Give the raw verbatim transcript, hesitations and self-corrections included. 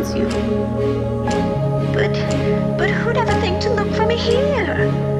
finds you. But, but who'd ever think to look from here?